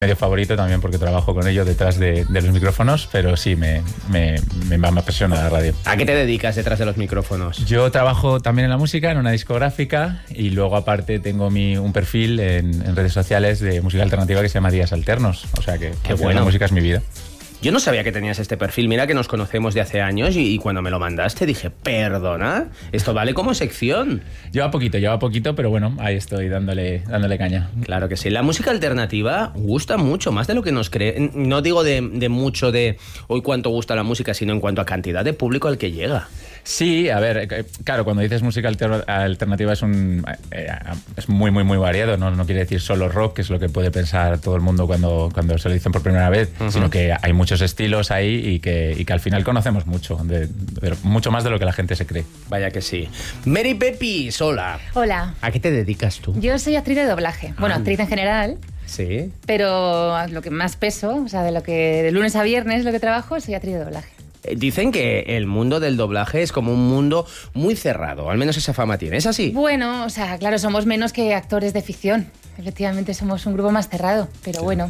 medio favorito también porque trabajo con ellos detrás de los micrófonos, pero sí, me apasiona la radio. ¿A qué te dedicas detrás de los micrófonos? Yo trabajo también en la música, en una discográfica, y luego aparte tengo un perfil en redes sociales de música alternativa que se llama Días Alternos. O sea que Qué bueno. La música es mi vida. Yo no sabía que tenías este perfil. Mira que nos conocemos de hace años y cuando me lo mandaste dije, ¿perdona? ¿Esto vale como sección? Lleva poquito, pero bueno, ahí estoy dándole caña. Claro que sí. La música alternativa gusta mucho, más de lo que nos cree. No digo de mucho de hoy cuánto gusta la música, sino en cuanto a cantidad de público al que llega. Sí, a ver, claro, cuando dices música alternativa es muy, muy, muy variado, ¿no? No quiere decir solo rock, que es lo que puede pensar todo el mundo cuando se lo dicen por primera vez, sino que hay muchos estilos ahí y que al final conocemos mucho, mucho más de lo que la gente se cree. Vaya que sí. Mary Pepis, hola. Hola. ¿A qué te dedicas tú? Yo soy actriz de doblaje. Bueno, actriz en general. Sí. Pero lo que más peso, o sea, de lunes a viernes lo que trabajo, soy actriz de doblaje. Dicen que el mundo del doblaje es como un mundo muy cerrado, al menos esa fama tiene. ¿Es así? Bueno, o sea, claro, somos menos que actores de ficción. Efectivamente somos un grupo más cerrado, pero bueno.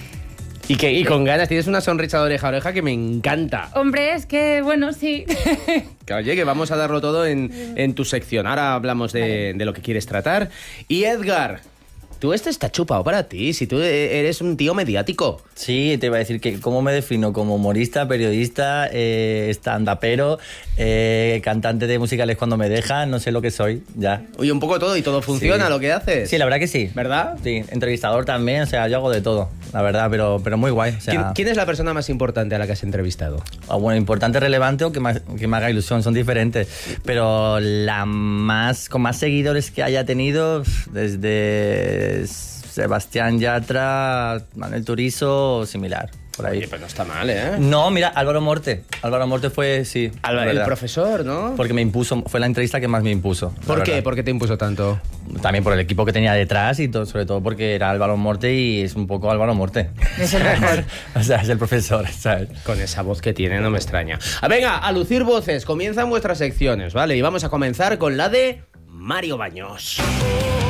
Y con ganas, tienes una sonrisa de oreja a oreja que me encanta. Hombre, es que, bueno, sí. Que oye, que vamos a darlo todo en tu sección. Ahora hablamos de lo que quieres tratar. Y Edgar, tú está chupado para ti, si tú eres un tío mediático. Sí, te iba a decir que cómo me defino como humorista, periodista, stand-upero, cantante de musicales cuando me dejan, no sé lo que soy, ya. Oye, un poco todo y todo funciona, Sí. Lo que haces. Sí, la verdad que sí. ¿Verdad? Sí, entrevistador también, o sea, yo hago de todo, la verdad, pero muy guay. O sea, ¿Quién es la persona más importante a la que has entrevistado? bueno, importante, relevante o que me haga ilusión, son diferentes. Pero con más seguidores que haya tenido, desde Sebastián Yatra, Manuel Turizo o similar, por ahí. Oye, pues no está mal, ¿eh? No, mira, Álvaro Morte. Álvaro Morte fue, sí. El profesor, ¿no? Porque me impuso, fue la entrevista que más me impuso. ¿Por qué? ¿Por qué te impuso tanto? También por el equipo que tenía detrás y sobre todo porque era Álvaro Morte y es un poco Álvaro Morte. Es el mejor. O sea, es el profesor, ¿sabes? Con esa voz que tiene no me extraña. Venga, a lucir voces, comienzan vuestras secciones, ¿vale? Y vamos a comenzar con la de Mario Baños.